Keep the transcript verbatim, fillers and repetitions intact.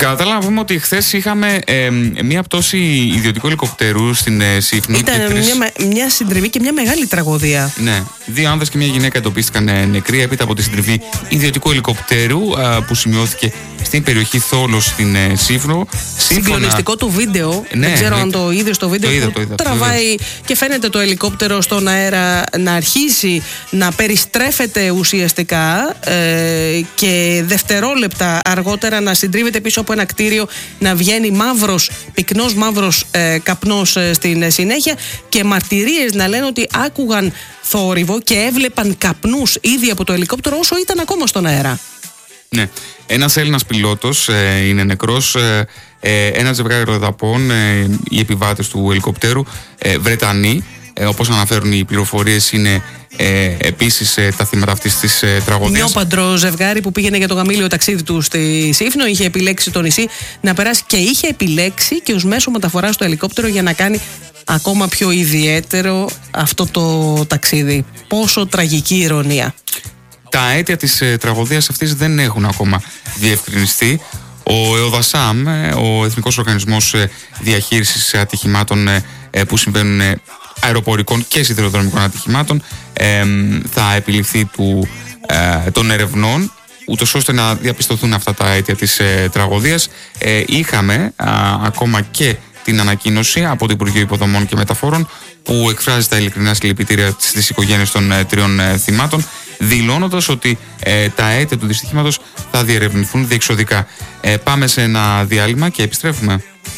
Κατά να πούμε ότι χθες είχαμε ε, μία πτώση ιδιωτικού ελικοπτέρου στην ε, Σύφνο. Ήταν τρεις... μια, μια συντριβή και μια μεγάλη τραγωδία. Ναι. Δύο άνδρες και μια γυναίκα εντοπίστηκαν ε, νεκροί έπειτα από τη συντριβή ιδιωτικού ελικοπτέρου ε, που σημειώθηκε στην περιοχή Θόλος στην ε, Σύφνο. Συγκλονιστικό του βίντεο. Ναι, δεν ξέρω ναι, αν το είδες το βίντεο. Το είδα, που το είδα, τραβάει το και φαίνεται το ελικόπτερο στον αέρα να αρχίσει να περιστρέφεται ουσιαστικά ε, και δευτερόλεπτα αργότερα να συντρίβεται πίσω από ένα κτίριο, να βγαίνει μαύρος, πυκνός μαύρος ε, καπνός ε, στην συνέχεια και μαρτυρίες να λένε ότι άκουγαν θόρυβο και έβλεπαν καπνούς ήδη από το ελικόπτερο όσο ήταν ακόμα στον αέρα. Ναι. Ένας Έλληνας πιλότος ε, είναι νεκρός. Ε, ε, ένα ζευγάρι ροδαπών, ε, οι επιβάτες του ελικοπτέρου, ε, Βρετανοί, ε, όπως αναφέρουν οι πληροφορίες, είναι ε, επίσης ε, τα θύματα αυτής της ε, τραγωδίας. Νεόπαντρο ζευγάρι που πήγαινε για το γαμήλιο ταξίδι του στη Σύφνο, είχε επιλέξει το νησί να περάσει και είχε επιλέξει και ως μέσο μεταφοράς το ελικόπτερο για να κάνει ακόμα πιο ιδιαίτερο αυτό το ταξίδι. Πόσο τραγική ηρωνία. Τα αίτια της ε, τραγωδίας αυτής δεν έχουν ακόμα διευκρινιστεί. Ο ΕΟΔΑΣΑΜ, ο Εθνικός Οργανισμός Διαχείρισης Ατυχημάτων ε, που συμβαίνουν ε, αεροπορικών και σιδηροδρομικών ατυχημάτων, ε, θα επιληφθεί του, ε, των ερευνών, ούτως ώστε να διαπιστωθούν αυτά τα αίτια της ε, τραγωδίας. Ε, είχαμε α, ακόμα και την ανακοίνωση από το Υπουργείο Υποδομών και Μεταφορών που εκφράζει τα ειλικρινά συλληπιτήρια στις οικογένειες των ε, τριών ε, θυμάτων, δηλώνοντας ότι ε, τα αίτια του δυστυχήματος θα διερευνηθούν διεξοδικά. Ε, πάμε σε ένα διάλειμμα και επιστρέφουμε.